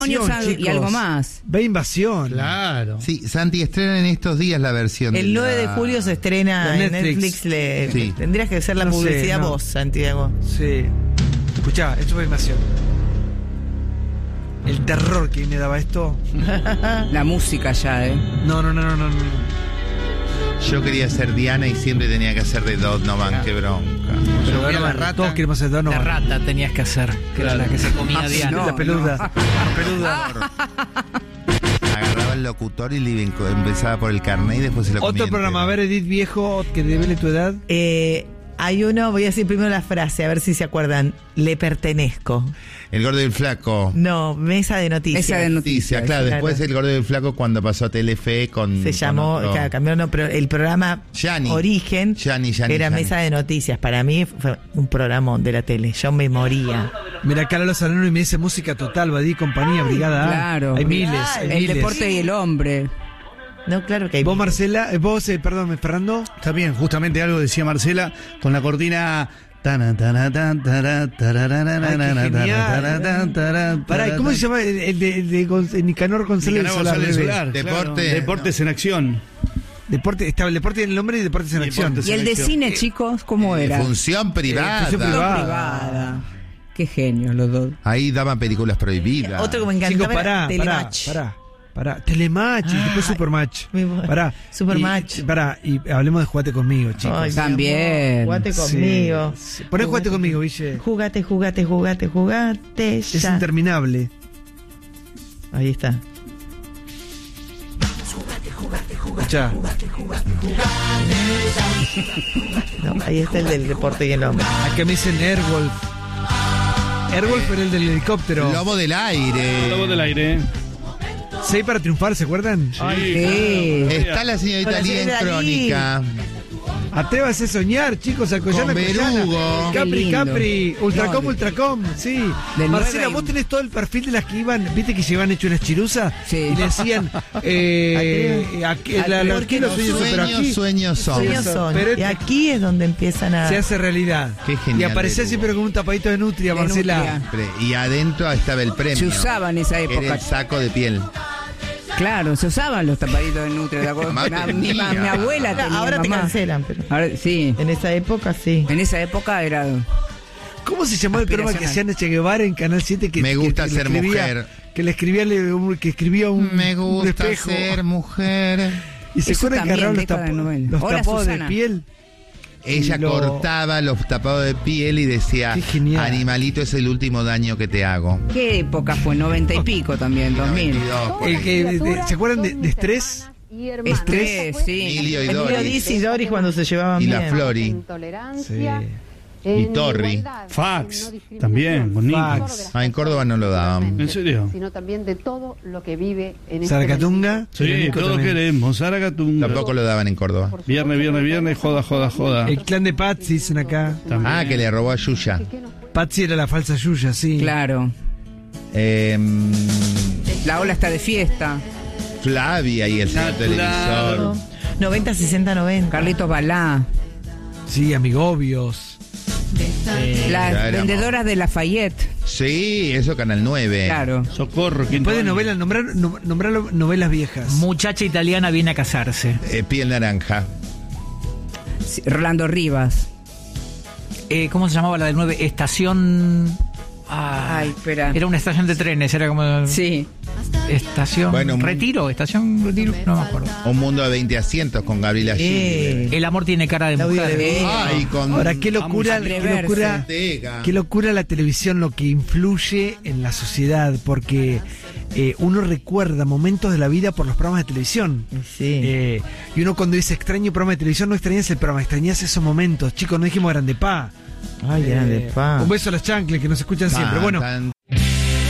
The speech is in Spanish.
Y algo más. Ve Invasión. Claro. Sí, Santi, estrena en estos días la versión. El 9 de julio se estrena en Netflix. Sí. Tendrías que hacer la publicidad vos, Santiago. Sí. Escuchá, esto fue Invasión. El terror que me daba esto. La música ya, No. Yo quería ser Diana y siempre tenía que hacer de Donovan, qué bronca. Pero era la rata. Todos queremos ser Donovan. La rata tenías que hacer, que era la que se comía Diana. La peluda. Agarraba el locutor y le empezaba por el carnet y después se lo comía. Otro programa, a ver, Edith Viejo, que devele tu edad. Hay uno, voy a decir primero la frase, a ver si se acuerdan. Le pertenezco. El Gordo y el Flaco. No, Mesa de Noticias. Mesa de Noticias, claro. Después el Gordo y el Flaco cuando pasó a Telefe con... Se llamó, claro, cambió, no, pero el programa Origen era Mesa de Noticias. Para mí fue un programa de la tele. Yo me moría. Mira, acá Lola Salano y me dice música total, Badí, compañía, Brigada A. Claro. Hay miles, el deporte y el hombre. No, claro que hay. Vos, Marcela, perdón, Fernando. Está bien, justamente algo decía Marcela con la cortina. Pará, ¿cómo se llama el de Nicanor González Solar? Deportes en acción. Estaba el deporte en el nombre y deportes en acción. Y el de cine, chicos, ¿cómo era? Función privada. Privada. Qué genios los dos. Ahí daban películas prohibidas. Otro que me encantaba era Telematch. Telematch, y después Supermatch. Supermatch. Y hablemos de Jugate Conmigo, chicos. Ay, también. Jugate conmigo. Sí. Poné Jugate Conmigo, Ville. Jugate. Es interminable. Ahí está. Escuchá. No, ahí está el del deporte y el hombre. Acá me dicen Airwolf. Airwolf era el del helicóptero. Lobo del aire. 6 para triunfar, ¿se acuerdan? Sí. Está la señorita Lee en Crónica. Atrévase a soñar, chicos, Alcoyana, Con Berugo. Capri, Ultracom, sí. Del Marcela, 9. vos tenés todo el perfil de las que iban, viste que llevan hecho unas chiruzas, sí. Y le decían, aquí los sueños son. Pero y aquí es donde empiezan a... se hace realidad. Qué genial. Y aparecía Berugo. siempre con un tapadito de nutria, De Marcela. nutria. Y adentro estaba el premio. Se usaba en esa época. Era el saco de piel. Claro, se usaban los tapaditos de nutria, ¿de acuerdo? Mi abuela tenía. Ahora te cancelan, pero... Ahora, sí. En esa época, sí. En esa época era... ¿Cómo se llamaba el programa que hacían de Che Guevara en Canal 7? Me gusta ser mujer. Que le escribía, un Me gusta espejo. ser mujer. Y se Eso acuerdan que también, agarraron década de 90. los Hola, tapados de Susana. piel. Ella cortaba los tapados de piel y decía, Qué genial. animalito, es el último daño que te hago. ¿Qué época fue? 90 y pico también, 2000. 92. ¿Se acuerdan de Estrés? Estrés, sí. Emilio y Emilio Doris. Diz y Doris cuando se llevaban Y bien. la Flori. Sí. Y Torri. Fax, también, con niños. Fax. En Córdoba no lo daban. ¿En serio? Sino también de todo lo que vive en Zaracatunga. Sí, Nico todos también. queremos. Zaracatunga. Tampoco lo daban en Córdoba. Viernes, joda. El clan de Patsy, dicen acá. Ah, que le robó a Yuya. Patsy era la falsa Yuya, sí. Claro. La ola está de fiesta. Flavia y el señor televisor. 90, 60, 90. Carlitos Balá. Sí, Amigobios. Las ya éramos. vendedoras de Lafayette. Sí, eso Canal 9. Claro. Socorro. Después de novelas, nombrar novelas viejas. Muchacha italiana viene a casarse. Piel naranja. Sí, Rolando Rivas. ¿Cómo se llamaba la del 9? Estación... Ay, espera. Era una estación de trenes, era como... Sí. Estación... Bueno, estación Retiro, no me acuerdo. Un mundo de 20 asientos con Gabriela Gil. El amor tiene cara de Claudia mujer. de- Ay, con Ahora, qué locura, Ortega. qué locura la televisión, lo que influye en la sociedad, porque uno recuerda momentos de la vida por los programas de televisión. Sí. Y uno cuando dice extraño programa de televisión, no extrañas el programa, extrañas esos momentos. Chicos, no dijimos Grande Pa. Ay, grande pa. Un beso a las chancles que nos escuchan siempre. Bueno,